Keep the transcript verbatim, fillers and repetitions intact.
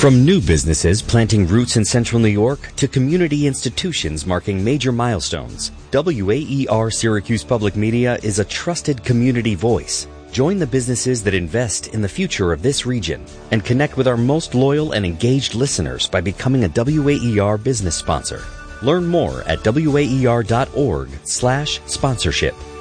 From new businesses planting roots in Central New York to community institutions marking major milestones, W A E R Syracuse Public Media is a trusted community voice. Join the businesses that invest in the future of this region and connect with our most loyal and engaged listeners by becoming a W A E R business sponsor. Learn more at W A E R dot org slash sponsorship.